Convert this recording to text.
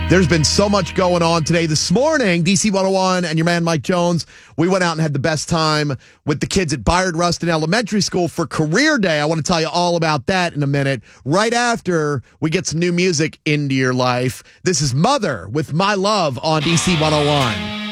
There's been so much going on today. This morning, DC 101 and your man Mike Jones, we went out and had the best time with the kids at Byard Rustin Elementary School for Career Day. I want to tell you all about that in a minute. Right after we get some new music into your life. This is Mother with My Love on DC 101.